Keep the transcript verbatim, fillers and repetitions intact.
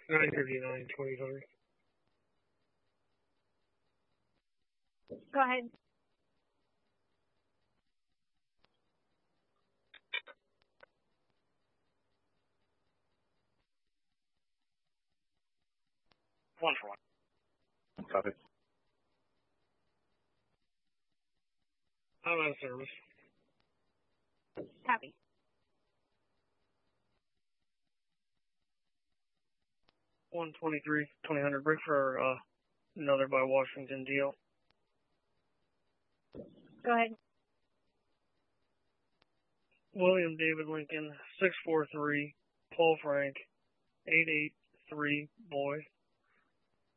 nine thirty-nine, twenty-three. Go ahead. One for one. Copy. I'm out of service. Copy. one twenty-three, twenty hundred. Break for uh, another by Washington deal. Go ahead. William David Lincoln, six four three, Paul Frank, eight eight three, boy.